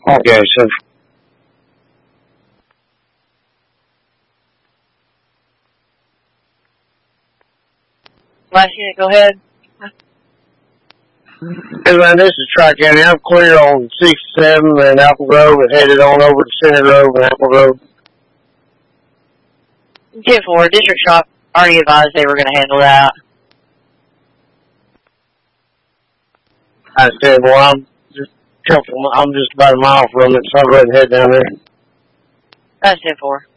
Okay, so Last unit, go ahead. hey man, this is Tri-County. I'm clear on 67 and Apple Grove and headed on over to Center Grove and Apple Grove. 10-4, district shop already advised they were going to handle that. I said, well, I'm just about a mile from it, so I'll go ahead and head down there. That's 10-4.